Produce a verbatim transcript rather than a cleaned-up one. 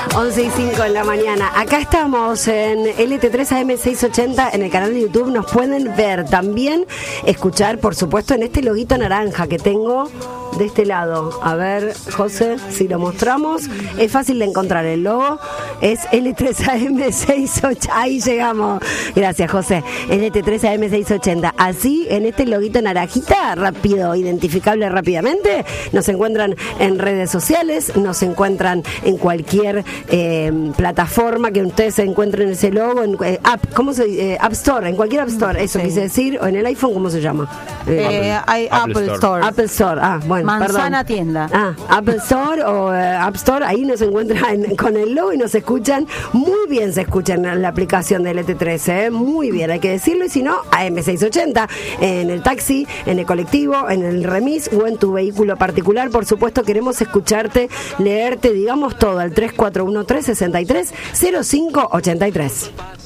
once y cinco en la mañana. Acá estamos en L T tres A M seiscientos ochenta en el canal de YouTube. Nos pueden ver, también escuchar, por supuesto, en este loguito naranja que tengo de este lado. A ver, José, si lo mostramos. Es fácil de encontrar el logo. Es L tres A M seiscientos ochenta. Ahí llegamos. Gracias, José. L T tres A M seiscientos ochenta. Así, en este loguito naranjita, rápido, identificable rápidamente, nos encuentran en redes sociales, nos encuentran en cualquier eh, plataforma que ustedes se encuentren ese logo, en eh, app, ¿cómo se dice? Eh, App Store, en cualquier App Store, eso sí. Quise decir, o en el iPhone, ¿cómo se llama? Eh, Apple, hay Apple Apple Store. Store. Apple Store, ah, bueno, Manzana perdón. tienda. Ah, Apple Store o eh, App Store, ahí nos encuentran con el logo y nos escuchan, muy bien se escuchan en la aplicación de L T tres, ¿eh? Muy bien, hay que decirlo, y si no, A M seiscientos ochenta, en el taxi, en el colectivo, en el remis o en tu vehículo particular. Por supuesto, queremos escucharte, leerte, digamos todo, al tres cuatro uno tres, seis tres, cero cinco ocho tres.